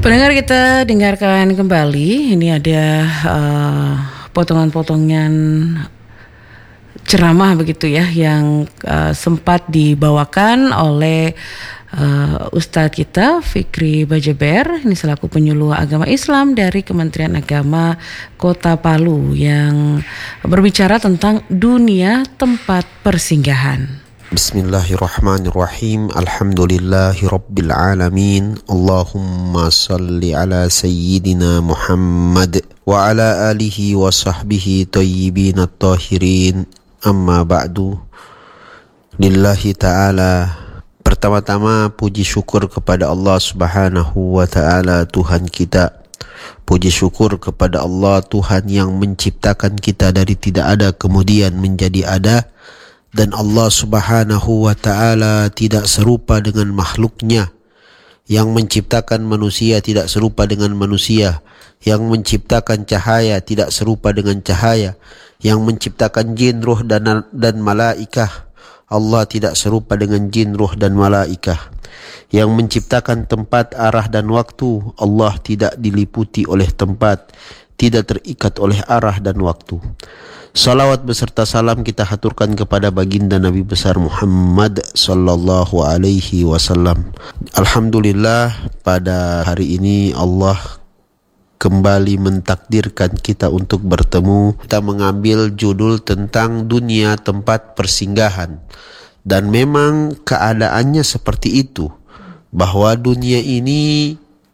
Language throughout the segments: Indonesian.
Pendengar, kita dengarkan kembali. Ini ada potongan-potongan ceramah begitu ya yang sempat dibawakan oleh Ustadz kita Fikri Bajaber, ini selaku penyuluh agama Islam dari Kementerian Agama Kota Palu, yang berbicara tentang dunia tempat persinggahan. Bismillahirrahmanirrahim. Alhamdulillahi rabbil alamin. Allahumma salli ala sayyidina Muhammad wa ala alihi wa sahbihi tayyibin at-tahirin. Amma ba'du. Lillahi ta'ala, pertama-tama puji syukur kepada Allah Subhanahu wa ta'ala, Tuhan kita. Puji syukur kepada Allah, Tuhan yang menciptakan kita dari tidak ada kemudian menjadi ada. Dan Allah Subhanahu wa ta'ala tidak serupa dengan makhluknya. Yang menciptakan manusia tidak serupa dengan manusia. Yang menciptakan cahaya tidak serupa dengan cahaya. Yang menciptakan jin, ruh dan malaikah, Allah tidak serupa dengan jin, ruh dan malaikah. Yang menciptakan tempat, arah dan waktu, Allah tidak diliputi oleh tempat, tidak terikat oleh arah dan waktu. Salawat beserta salam kita haturkan kepada baginda Nabi besar Muhammad sallallahu alaihi wasallam. Alhamdulillah, pada hari ini Allah kembali mentakdirkan kita untuk bertemu. Kita mengambil judul tentang dunia tempat persinggahan. Dan memang keadaannya seperti itu, bahwa dunia ini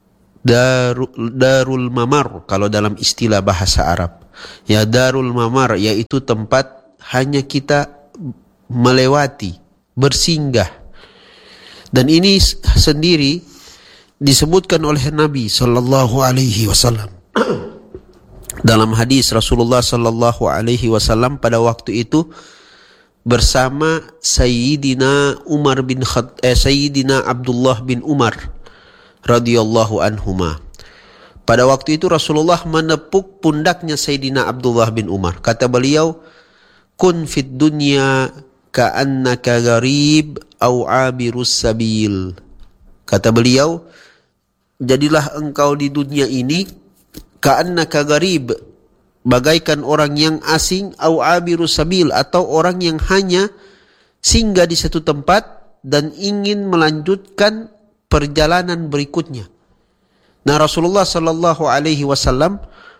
darul mamar kalau dalam istilah bahasa Arab. Ya, darul mamar, yaitu tempat hanya kita melewati, bersinggah. Dan ini sendiri disebutkan oleh Nabi sallallahu alaihi wasallam. Dalam hadis Rasulullah sallallahu alaihi wasallam pada waktu itu bersama Sayyidina Sayyidina Abdullah bin Umar radhiyallahu anhuma. Pada waktu itu Rasulullah menepuk pundaknya Sayyidina Abdullah bin Umar. Kata beliau, "Kun fid dunya ka'annaka gharib au 'abirus sabil." Kata beliau, jadilah engkau di dunia ini ka'annaka gharib, bagaikan orang yang asing, au 'abirus sabil, atau orang yang hanya singgah di satu tempat dan ingin melanjutkan perjalanan berikutnya. Nah, Rasulullah sallallahu alaihi wasallam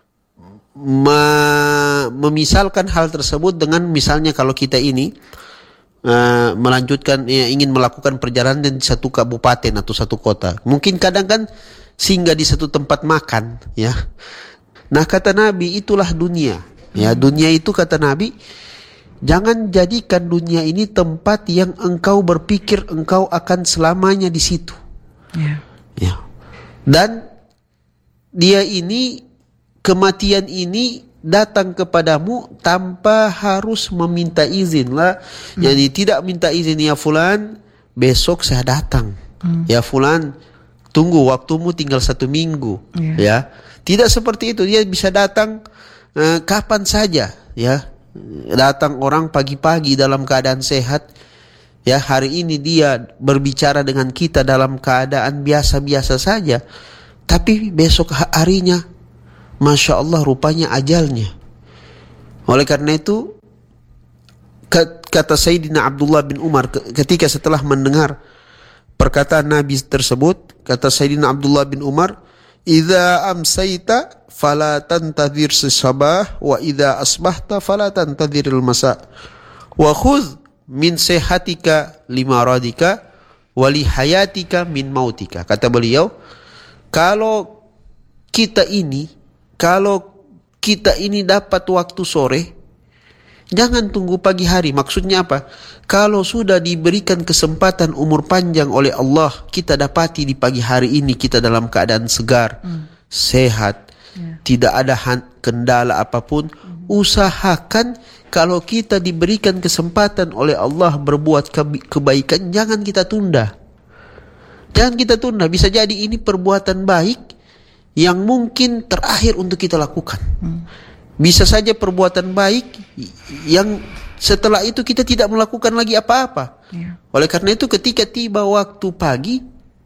memisalkan hal tersebut dengan misalnya kalau kita ini melanjutkan, ingin melakukan perjalanan di satu kabupaten atau satu kota. Mungkin kadang kan singgah di satu tempat makan, ya. Nah, kata Nabi, itulah dunia. Ya, dunia itu kata Nabi, jangan jadikan dunia ini tempat yang engkau berpikir engkau akan selamanya di situ. Ya. Dan dia ini, kematian ini datang kepadamu tanpa harus meminta izin lah. Jadi tidak minta izin, ya fulan, besok saya datang. Ya fulan, tunggu, waktumu tinggal 1 minggu. Ya, tidak seperti itu. Dia bisa datang kapan saja. Ya, datang orang pagi-pagi dalam keadaan sehat. Ya, hari ini dia berbicara dengan kita dalam keadaan biasa-biasa saja. Tapi besok harinya, Masya Allah, rupanya ajalnya. Oleh karena itu, kata Sayyidina Abdullah bin Umar, ketika setelah mendengar perkataan Nabi tersebut, kata Sayyidina Abdullah bin Umar, "Idza amsayta fala tantadhir as-sabah wa idza asbahta fala tantadhiril masa wa khudh min sehatika limaradika wa li hayatika min mautika." Kata beliau, kalau kita ini dapat waktu sore, jangan tunggu pagi hari. Maksudnya apa? Kalau sudah diberikan kesempatan umur panjang oleh Allah, kita dapati di pagi hari ini kita dalam keadaan segar, sehat, tidak ada kendala apapun. Usahakan kalau kita diberikan kesempatan oleh Allah berbuat kebaikan, jangan kita tunda. Jangan kita tunda. Bisa jadi ini perbuatan baik yang mungkin terakhir untuk kita lakukan. Bisa saja perbuatan baik yang setelah itu kita tidak melakukan lagi apa-apa. Oleh karena itu, ketika tiba waktu pagi,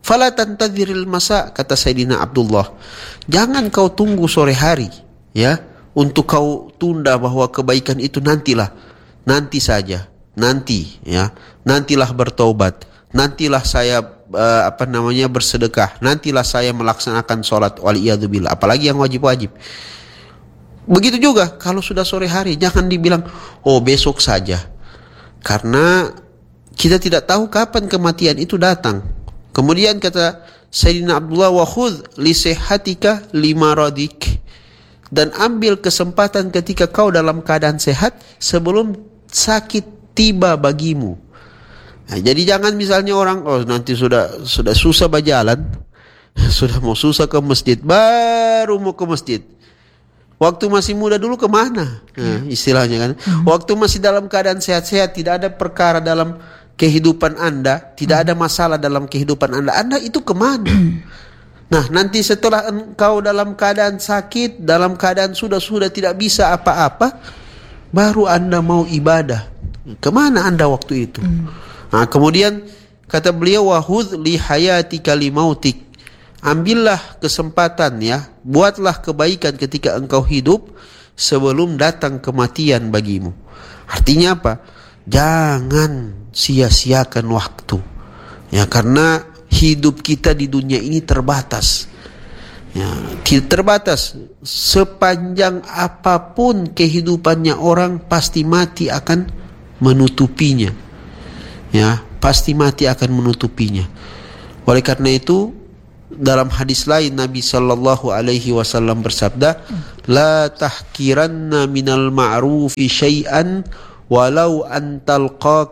Fala tantadhiril masa, kata Sayyidina Abdullah. Jangan kau tunggu sore hari, ya, untuk kau tunda bahwa kebaikan itu nantilah, nanti saja, nanti, ya, nantilah bertobat, nantilah saya bersedekah, nantilah saya melaksanakan sholat, waliyadzubillah, apalagi yang wajib-wajib. Begitu juga kalau sudah sore hari, jangan dibilang oh besok saja, karena kita tidak tahu kapan kematian itu datang. Kemudian kata Sayyidina Abdullah, wa khudh li sihhatika limaradik, dan ambil kesempatan ketika kau dalam keadaan sehat sebelum sakit tiba bagimu. Nah, jadi jangan misalnya orang nanti sudah susah berjalan, sudah mau susah ke masjid, baru mau ke masjid. Waktu masih muda dulu kemana? Nah, istilahnya kan. Waktu masih dalam keadaan sehat-sehat, tidak ada perkara dalam kehidupan Anda, tidak ada masalah dalam kehidupan Anda itu kemana? Nah, nanti setelah engkau dalam keadaan sakit, dalam keadaan sudah tidak bisa apa-apa, baru Anda mau ibadah. Kemana Anda waktu itu? Nah, kemudian kata beliau, wahudh li hayatika li mautik. Ambillah kesempatan, ya, buatlah kebaikan ketika engkau hidup sebelum datang kematian bagimu. Artinya apa? Jangan sia-siakan waktu, ya, karena hidup kita di dunia ini terbatas, ya, terbatas. Sepanjang apapun kehidupannya orang, pasti mati akan menutupinya, ya, pasti mati akan menutupinya. Oleh karena itu, dalam hadis lain Nabi sallallahu alaihi wasallam bersabda, la tahkiranna minal ma'rufi syai'an walau antalqa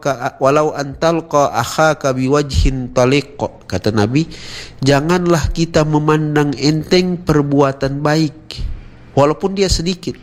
akhaka biwajhin taliq. Kata Nabi, janganlah kita memandang enteng perbuatan baik walaupun dia sedikit.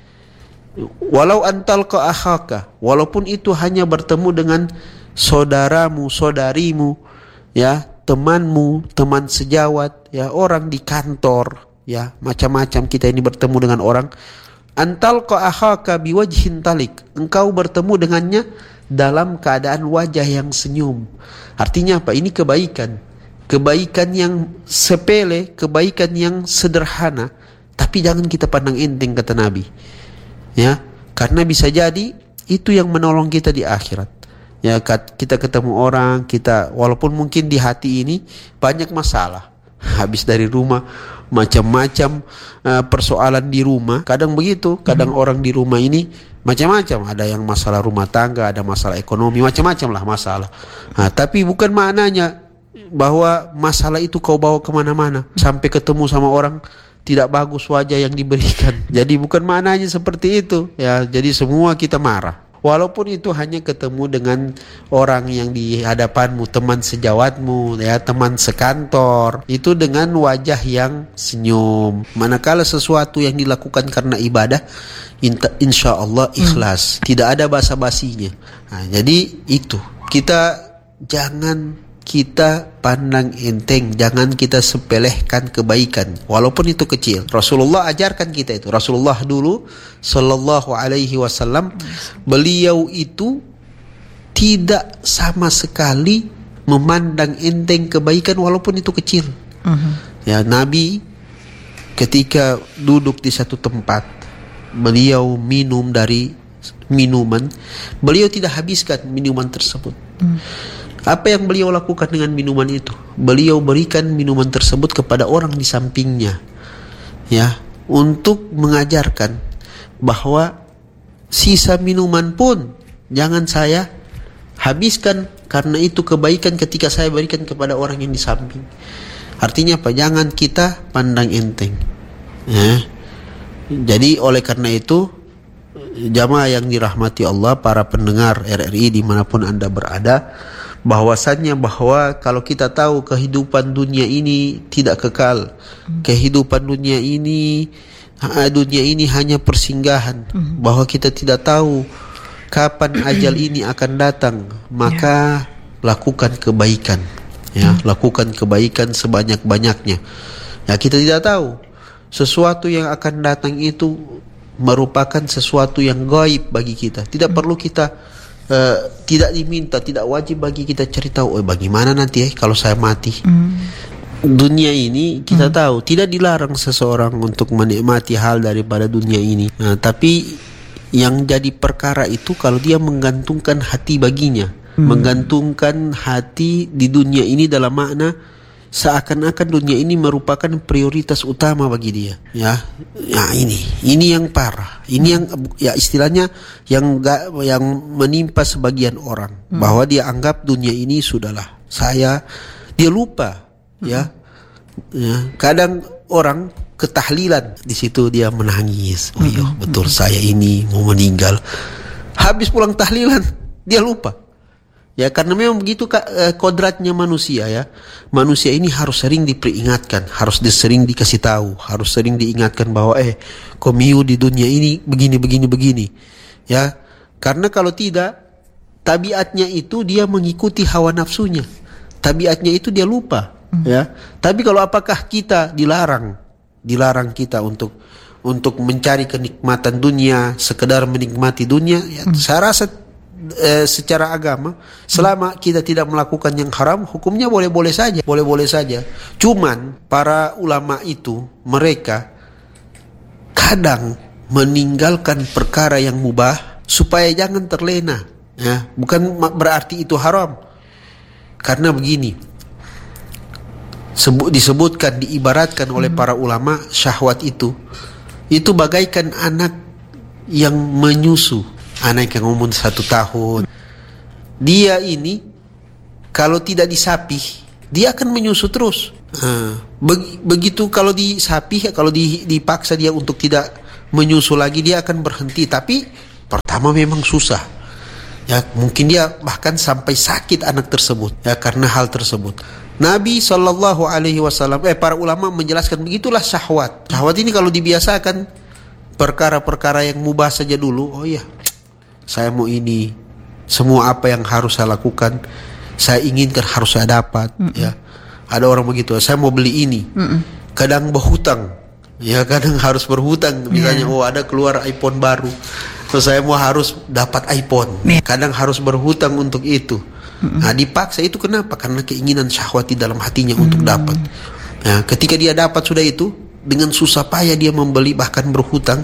Walau antalqa akhaka, walaupun itu hanya bertemu dengan saudaramu, saudarimu, ya, temanmu, teman sejawat, ya, orang di kantor, ya, macam-macam kita ini bertemu dengan orang. Antalqa akhaka biwajhin talik, engkau bertemu dengannya dalam keadaan wajah yang senyum. Artinya apa? Ini kebaikan, kebaikan yang sepele, kebaikan yang sederhana, tapi jangan kita pandang enteng, kata Nabi, ya, karena bisa jadi itu yang menolong kita di akhirat. Ya, kita ketemu orang, kita walaupun mungkin di hati ini banyak masalah, habis dari rumah macam-macam persoalan di rumah. Kadang begitu, kadang orang di rumah ini macam-macam, ada yang masalah rumah tangga, ada masalah ekonomi, macam-macam lah masalah. Nah, tapi bukan maknanya bahwa masalah itu kau bawa kemana-mana sampai ketemu sama orang tidak bagus wajah yang diberikan. Jadi bukan maknanya seperti itu, ya. Jadi semua kita marah, walaupun itu hanya ketemu dengan orang yang di hadapanmu, teman sejawatmu, ya, teman sekantor, itu dengan wajah yang senyum. Manakala sesuatu yang dilakukan karena ibadah, insya Allah ikhlas, tidak ada basa-basinya. Nah, jadi itu, jangan kita pandang enteng, jangan kita sepelehkan kebaikan walaupun itu kecil. Rasulullah ajarkan kita itu. Rasulullah dulu sallallahu alaihi wasallam, beliau itu tidak sama sekali memandang enteng kebaikan walaupun itu kecil. Ya, Nabi ketika duduk di satu tempat, beliau minum dari minuman, beliau tidak habiskan minuman tersebut. Apa yang beliau lakukan dengan minuman itu? Beliau berikan minuman tersebut kepada orang di sampingnya, ya, untuk mengajarkan bahwa sisa minuman pun jangan saya habiskan, karena itu kebaikan ketika saya berikan kepada orang yang di samping. Artinya apa? Jangan kita pandang enteng, ya. Jadi oleh karena itu, jamaah yang dirahmati Allah, para pendengar RRI dimanapun Anda berada, bahwasannya bahwa kalau kita tahu kehidupan dunia ini tidak kekal, kehidupan dunia ini hanya persinggahan, bahwa kita tidak tahu kapan ajal ini akan datang, maka lakukan kebaikan, ya, lakukan kebaikan sebanyak-banyaknya. Ya, kita tidak tahu sesuatu yang akan datang itu merupakan sesuatu yang gaib bagi kita. Tidak perlu kita tidak diminta, tidak wajib bagi kita cari tahu, bagaimana nanti kalau saya mati. Dunia ini kita tahu tidak dilarang seseorang untuk menikmati hal daripada dunia ini. Nah, tapi yang jadi perkara itu kalau dia menggantungkan hati baginya, menggantungkan hati di dunia ini dalam makna seakan-akan dunia ini merupakan prioritas utama bagi dia, ya ini yang parah, ini yang ya istilahnya yang menimpa sebagian orang, bahwa dia anggap dunia ini sudahlah dia lupa, ya kadang orang ketahlilan di situ dia menangis, oh iya betul saya ini mau meninggal, habis pulang tahlilan dia lupa. Ya, karena memang begitu kodratnya manusia, ya. Manusia ini harus sering diperingatkan, harus sering dikasih tahu, harus sering diingatkan bahwa komiu di dunia ini begini. Ya. Karena kalau tidak, tabiatnya itu dia mengikuti hawa nafsunya. Tabiatnya itu dia lupa, ya. Tapi kalau apakah kita dilarang kita untuk mencari kenikmatan dunia, sekedar menikmati dunia, ya, saya rasa secara agama selama kita tidak melakukan yang haram, hukumnya boleh-boleh saja. Cuman para ulama itu mereka kadang meninggalkan perkara yang mubah supaya jangan terlena, ya, bukan berarti itu haram. Karena begini, disebutkan, diibaratkan oleh para ulama, syahwat itu bagaikan anak yang menyusu. Anak yang umur 1 tahun, dia ini kalau tidak disapih, dia akan menyusu terus. Begitu kalau disapih, kalau dipaksa dia untuk tidak menyusu lagi, dia akan berhenti. Tapi pertama memang susah, ya, mungkin dia bahkan sampai sakit anak tersebut, ya, karena hal tersebut. Nabi SAW, para ulama menjelaskan begitulah syahwat. Syahwat ini kalau dibiasakan perkara-perkara yang mubah saja dulu, oh iya, saya mau ini, semua apa yang harus saya lakukan, saya inginkan harus saya dapat, ya. Ada orang begitu, saya mau beli ini, kadang berhutang, ya, kadang harus berhutang. Misalnya, ada keluar iPhone baru, terus saya harus dapat iPhone, kadang harus berhutang untuk itu. Nah, dipaksa itu kenapa? Karena keinginan syahwat di dalam hatinya untuk dapat. Nah, ketika dia dapat sudah itu, dengan susah payah dia membeli, bahkan berhutang.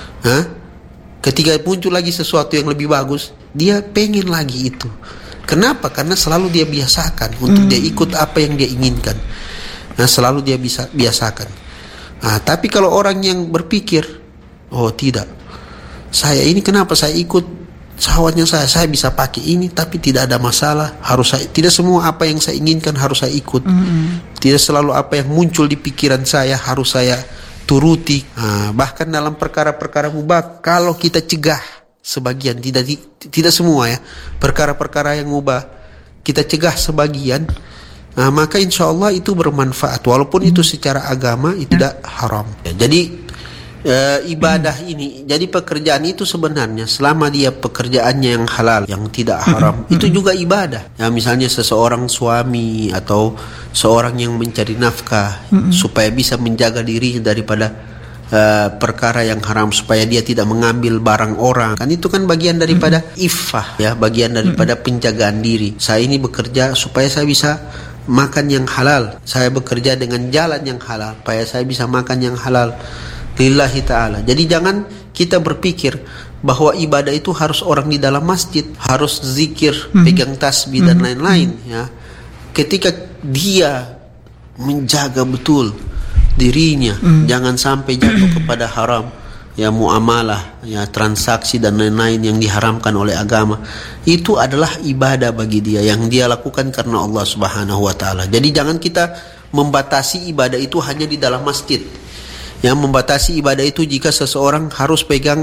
Ketika muncul lagi sesuatu yang lebih bagus, dia pengen lagi itu. Kenapa? Karena selalu dia biasakan untuk dia ikut apa yang dia inginkan. Nah, selalu dia bisa biasakan. Nah, tapi kalau orang yang berpikir, oh tidak, saya ini kenapa saya ikut syahwatnya saya bisa pakai ini, tapi tidak ada masalah. Tidak semua apa yang saya inginkan harus saya ikut. Tidak selalu apa yang muncul di pikiran saya harus saya turuti. Bahkan dalam perkara-perkara mubah, kalau kita cegah sebagian, tidak semua, ya, perkara-perkara yang mubah kita cegah sebagian, maka insya Allah itu bermanfaat, walaupun itu secara agama itu tidak haram. Jadi ibadah ini, jadi pekerjaan itu sebenarnya selama dia pekerjaannya yang halal, yang tidak haram, itu juga ibadah. Ya, misalnya seseorang suami atau seorang yang mencari nafkah supaya bisa menjaga dirinya daripada perkara yang haram, supaya dia tidak mengambil barang orang, kan itu kan bagian daripada iffah, ya, bagian daripada penjagaan diri. Saya ini bekerja supaya saya bisa makan yang halal, saya bekerja dengan jalan yang halal supaya saya bisa makan yang halal lillahi ta'ala. Jadi jangan kita berpikir bahwa ibadah itu harus orang di dalam masjid, harus zikir, pegang tasbih dan lain-lain, ya. Ketika dia menjaga betul dirinya, jangan sampai jatuh kepada haram, ya, muamalah, ya, transaksi dan lain-lain yang diharamkan oleh agama, itu adalah ibadah bagi dia yang dia lakukan karena Allah Subhanahu wa taala. Jadi jangan kita membatasi ibadah itu hanya di dalam masjid. Yang membatasi ibadah itu jika seseorang harus pegang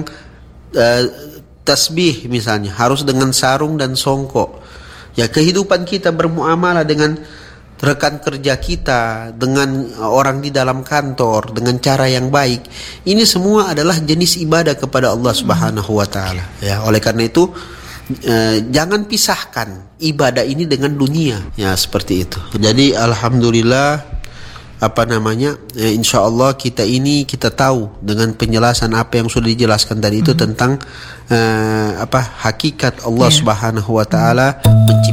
tasbih misalnya, harus dengan sarung dan songkok. Ya, kehidupan kita bermuamalah dengan rekan kerja kita, dengan orang di dalam kantor dengan cara yang baik, ini semua adalah jenis ibadah kepada Allah Subhanahu wa taala. Ya, oleh karena itu jangan pisahkan ibadah ini dengan dunia. Ya, seperti itu. Jadi alhamdulillah insya Allah kita tahu dengan penjelasan apa yang sudah dijelaskan tadi itu tentang hakikat Allah Subhanahu wa taala menciptakan